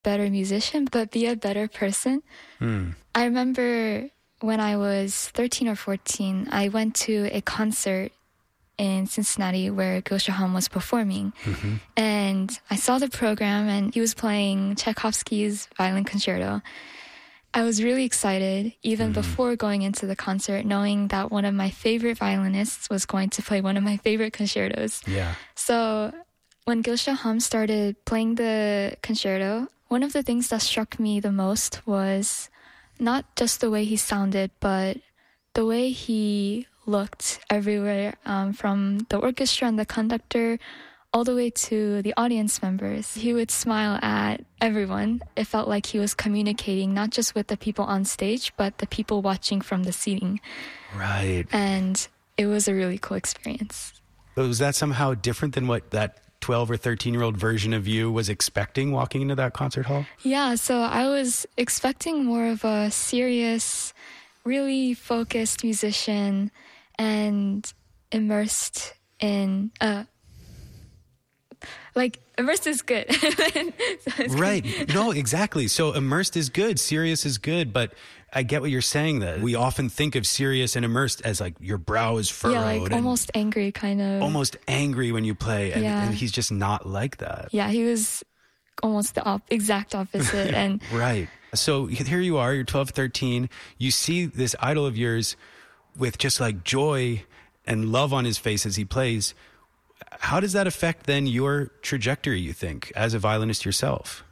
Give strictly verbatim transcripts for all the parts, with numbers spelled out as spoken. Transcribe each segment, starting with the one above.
better musician, but be a better person. Mm. I remember when I was thirteen or fourteen, I went to a concert in Cincinnati where Gil Shaham was performing. Mm-hmm. And I saw the program and he was playing Tchaikovsky's Violin Concerto. I was really excited even mm-hmm. before going into the concert, knowing that one of my favorite violinists was going to play one of my favorite concertos. Yeah. So when Gil Shaham started playing the concerto, one of the things that struck me the most was not just the way he sounded, but the way he looked everywhere, um, from the orchestra and the conductor all the way to the audience members. He would smile at everyone. It felt like he was communicating not just with the people on stage, but the people watching from the seating. Right. And it was a really cool experience. But was that somehow different than what that twelve or thirteen year old version of you was expecting walking into that concert hall? Yeah, so I was expecting more of a serious, really focused musician and immersed in, uh, like, immersed is good. So right. good. No, exactly. So immersed is good. Serious is good. But I get what you're saying, that we often think of serious and immersed as like your brow is furrowed. Yeah, like almost angry kind of. Almost angry when you play. And, yeah. and he's just not like that. Yeah, he was almost the op- exact opposite. And right. So here you are, you're twelve, thirteen. You see this idol of yours with just like joy and love on his face as he plays. How does that affect then your trajectory, you think, as a violinist yourself?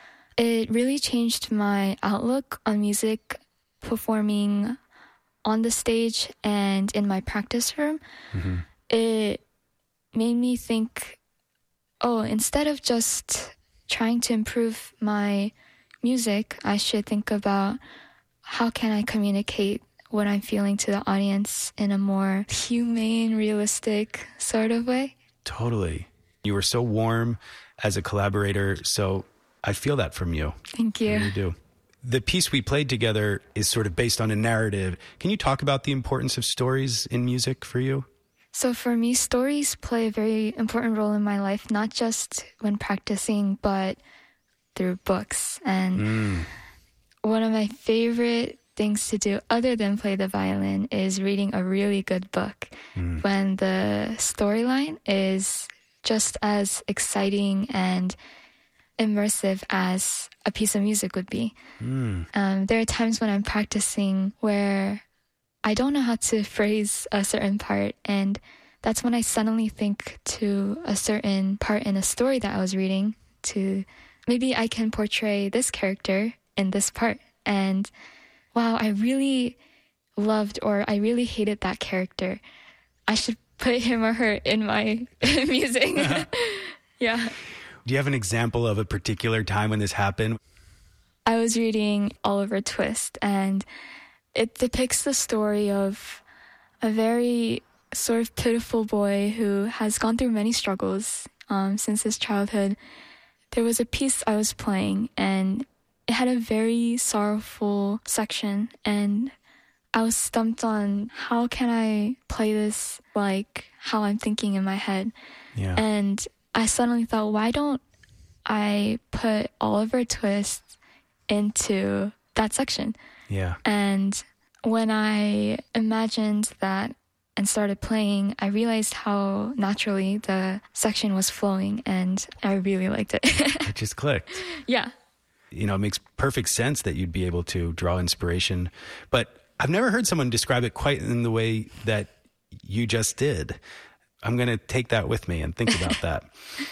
It really changed my outlook on music, performing on the stage and in my practice room. Mm-hmm. It made me think, oh, instead of just trying to improve my music, I should think about how can I communicate what I'm feeling to the audience in a more humane, realistic sort of way. Totally. You were so warm as a collaborator, so I feel that from you. Thank you. I really do. The piece we played together is sort of based on a narrative. Can you talk about the importance of stories in music for you? So for me, stories play a very important role in my life, not just when practicing, but through books. And mm. one of my favorite things to do other than play the violin is reading a really good book mm. when the storyline is just as exciting and immersive as a piece of music would be. Mm. Um, there are times when I'm practicing where I don't know how to phrase a certain part, and that's when I suddenly think to a certain part in a story that I was reading to maybe I can portray this character in this part. And wow, I really loved or I really hated that character. I should put him or her in my music. Yeah. Do you have an example of a particular time when this happened? I was reading Oliver Twist, and it depicts the story of a very sort of pitiful boy who has gone through many struggles um, since his childhood. There was a piece I was playing, and it had a very sorrowful section, and I was stumped on how can I play this like how I'm thinking in my head. Yeah. And I suddenly thought, why don't I put Oliver Twist into that section? Yeah. And when I imagined that and started playing, I realized how naturally the section was flowing, and I really liked it. It just clicked. Yeah. You know, it makes perfect sense that you'd be able to draw inspiration. But I've never heard someone describe it quite in the way that you just did. I'm going to take that with me and think about that.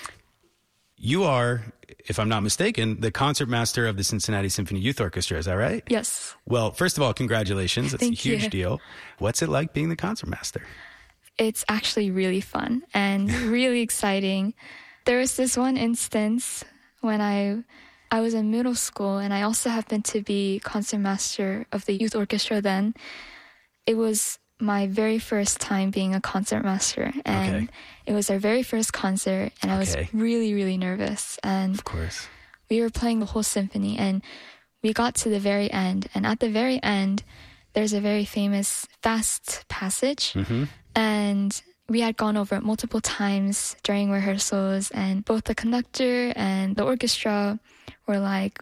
You are, if I'm not mistaken, the concertmaster of the Cincinnati Symphony Youth Orchestra. Is that right? Yes. Well, first of all, congratulations. It's Thank a huge you. deal. What's it like being the concertmaster? It's actually really fun and really exciting. There was this one instance when I I was in middle school, and I also happened to be concertmaster of the youth orchestra then. It was my very first time being a concertmaster, and okay. It was our very first concert, and I was okay. really, really nervous. And of course, we were playing the whole symphony, and we got to the very end, and at the very end, there's a very famous fast passage, mm-hmm. and we had gone over it multiple times during rehearsals, and both the conductor and the orchestra were like,